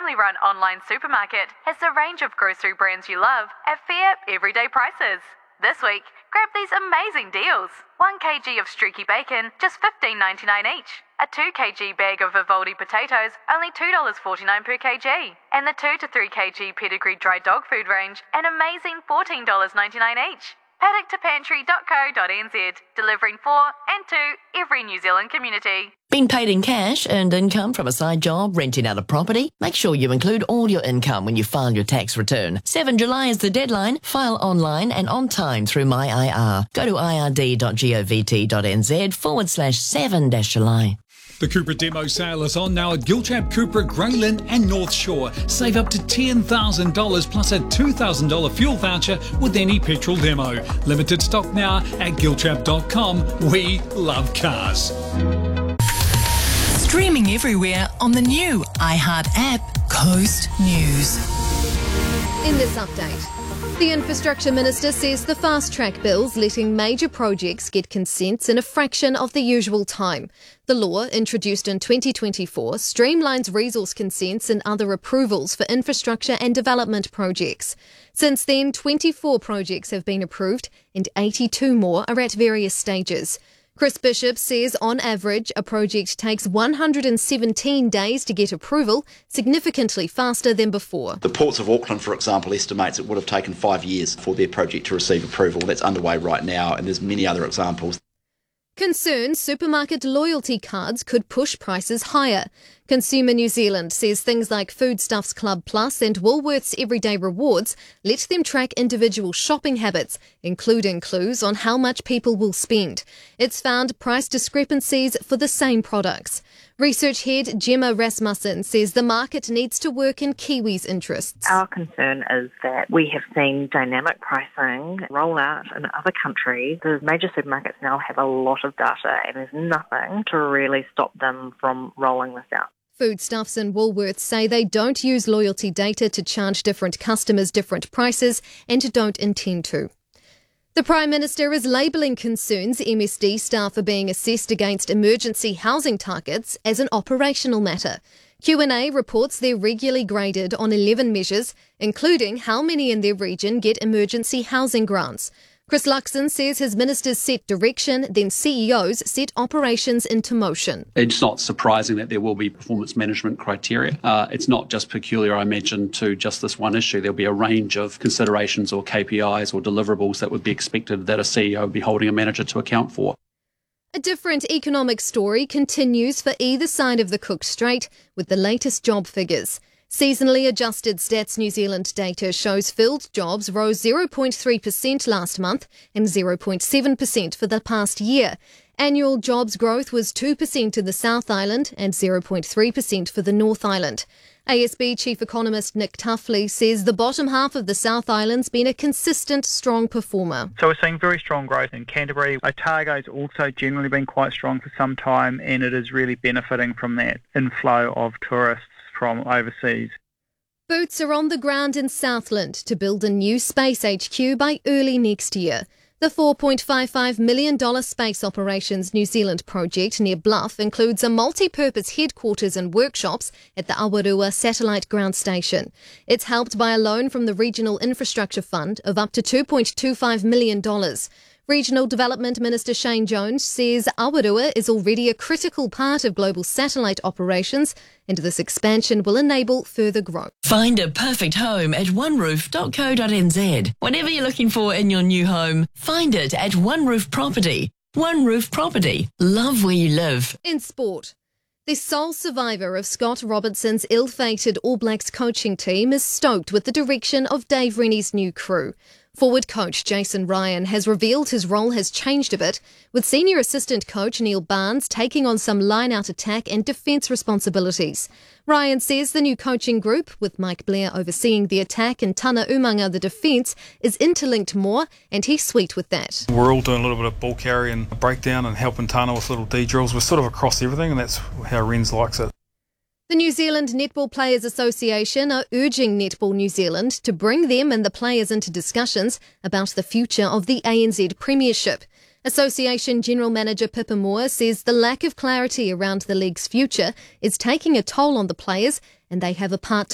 family-run online supermarket has a range of grocery brands you love at fair, everyday prices. This week, grab these amazing deals. 1 kg of streaky bacon, just $15.99 each. A 2 kg bag of Vivaldi potatoes, only $2.49 per kg. And the 2 to 3 kg pedigree dry dog food range, an amazing $14.99 each. Paddock2Pantry.co.nz, delivering for and to every New Zealand community. Been paid in cash, earned income from a side job, renting out a property? Make sure you include all your income when you file your tax return. 7 July is the deadline. File online and on time through MyIR. Go to ird.govt.nz/7-July. The Cupra demo sale is on now at Giltrap, Cupra, Greyland and North Shore. Save up to $10,000 plus a $2,000 fuel voucher with any petrol demo. Limited stock now at giltrap.com. We love cars. Streaming everywhere on the new iHeart app, Coast News. In this update, the Infrastructure Minister says the fast-track bill's letting major projects get consents in a fraction of the usual time. The law, introduced in 2024, streamlines resource consents and other approvals for infrastructure and development projects. Since then, 24 projects have been approved and 82 more are at various stages. Chris Bishop says on average a project takes 117 days to get approval, significantly faster than before. The Ports of Auckland, for example, estimates it would have taken 5 years for their project to receive approval. That's underway right now, and there's many other examples. Concerns supermarket loyalty cards could push prices higher. Consumer New Zealand says things like Foodstuffs Club Plus and Woolworths Everyday Rewards let them track individual shopping habits, including clues on how much people will spend. It's found price discrepancies for the same products. Research head Gemma Rasmussen says the market needs to work in Kiwis' interests. Our concern is that we have seen dynamic pricing roll out in other countries. The major supermarkets now have a lot of data and there's nothing to really stop them from rolling this out. Foodstuffs and Woolworths say they don't use loyalty data to charge different customers different prices and don't intend to. The Prime Minister is labelling concerns MSD staff are being assessed against emergency housing targets as an operational matter. Q&A reports they're regularly graded on 11 measures, including how many in their region get emergency housing grants. Chris Luxon says his ministers set direction, then CEOs set operations into motion. It's not surprising that there will be performance management criteria. It's not just peculiar, I imagine, to just this one issue. There'll be a range of considerations or KPIs or deliverables that would be expected that a CEO would be holding a manager to account for. A different economic story continues for either side of the Cook Strait with the latest job figures. Seasonally adjusted Stats New Zealand data shows filled jobs rose 0.3% last month and 0.7% for the past year. Annual jobs growth was 2% in the South Island and 0.3% for the North Island. ASB Chief Economist Nick Tuffley says the bottom half of the South Island's been a consistent, strong performer. So we're seeing very strong growth in Canterbury. Otago's also generally been quite strong for some time, and it is really benefiting from that inflow of tourists from overseas. Boots are on the ground in Southland to build a new space HQ by early next year. The $4.55 million Space Operations New Zealand project near Bluff includes a multi-purpose headquarters and workshops at the Awarua Satellite Ground Station. It's helped by a loan from the Regional Infrastructure Fund of up to $2.25 million. Regional Development Minister Shane Jones says Awarua is already a critical part of global satellite operations and this expansion will enable further growth. Find a perfect home at oneroof.co.nz. Whatever you're looking for in your new home, find it at One Roof Property. One Roof Property. Love where you live. In sport, the sole survivor of Scott Robertson's ill-fated All Blacks coaching team is stoked with the direction of Dave Rennie's new crew. Forward coach Jason Ryan has revealed his role has changed a bit, with senior assistant coach Neil Barnes taking on some line-out attack and defence responsibilities. Ryan says the new coaching group, with Mike Blair overseeing the attack and Tana Umanga the defence, is interlinked more, and he's sweet with that. We're all doing a little bit of ball carry and breakdown and helping Tana with little D-drills. We're sort of across everything, and that's how Renz likes it. The New Zealand Netball Players Association are urging Netball New Zealand to bring them and the players into discussions about the future of the ANZ Premiership. Association General Manager Pippa Moore says the lack of clarity around the league's future is taking a toll on the players and they have a part to